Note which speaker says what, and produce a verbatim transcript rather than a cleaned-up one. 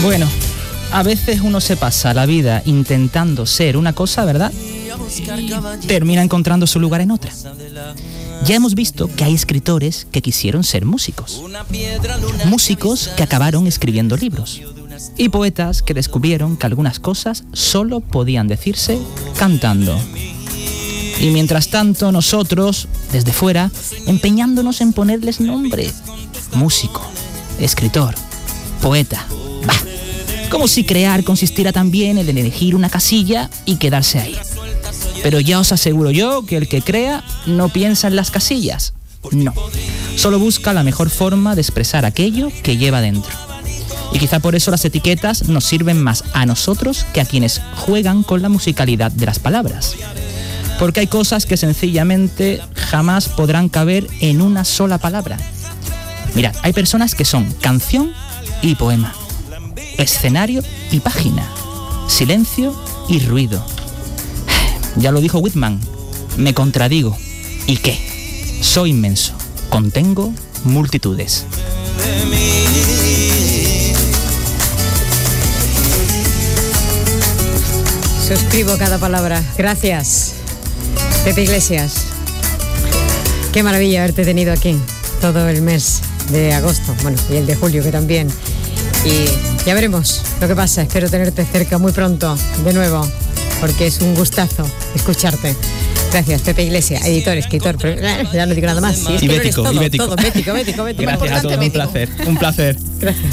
Speaker 1: Bueno, a veces uno se pasa la vida intentando ser una cosa, ¿verdad? Y termina encontrando su lugar en otra. Ya hemos visto que hay escritores que quisieron ser músicos. Músicos que acabaron escribiendo libros. Y poetas que descubrieron que algunas cosas solo podían decirse cantando. Y mientras tanto nosotros, desde fuera, empeñándonos en ponerles nombre. Músico, escritor, poeta. Bah, como si crear consistiera también en elegir una casilla y quedarse ahí. Pero ya os aseguro yo que el que crea no piensa en las casillas. No, solo busca la mejor forma de expresar aquello que lleva dentro. Y quizá por eso las etiquetas nos sirven más a nosotros que a quienes juegan con la musicalidad de las palabras. Porque hay cosas que sencillamente jamás podrán caber en una sola palabra. Mirad, hay personas que son canción y poema, escenario y página, silencio y ruido. Ya lo dijo Whitman, me contradigo. ¿Y qué? Soy inmenso, contengo multitudes.
Speaker 2: Suscribo cada palabra. Gracias, Pepe Iglesias. Qué maravilla haberte tenido aquí todo el mes de agosto, bueno, y el de julio que también. Y ya veremos lo que pasa. Espero tenerte cerca muy pronto, de nuevo, porque es un gustazo escucharte. Gracias, Pepe Iglesias, editor, escritor, pero ya no digo nada más. Sí, es
Speaker 1: y
Speaker 2: que
Speaker 1: bético,
Speaker 2: todo,
Speaker 1: y bético.
Speaker 2: todo, bético, bético, bético.
Speaker 1: Gracias a todos, un placer, un placer.
Speaker 2: Gracias.